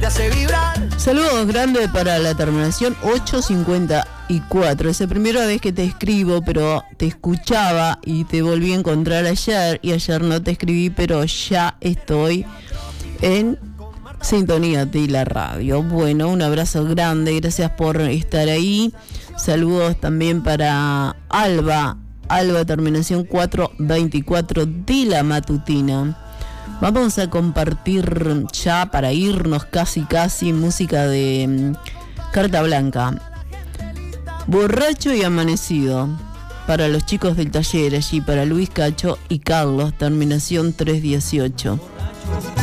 hace vibrar. Saludos grandes para la terminación 854. Es la primera vez que te escribo, pero te escuchaba y te volví a encontrar ayer. Y ayer no te escribí, pero ya estoy en sintonía de la radio. Bueno, un abrazo grande, gracias por estar ahí. Saludos también para Alba, terminación 424 de la matutina. Vamos a compartir ya para irnos casi música de Carta Blanca. Borracho y amanecido. Para los chicos del taller allí, para Luis Cacho y Carlos, terminación 318.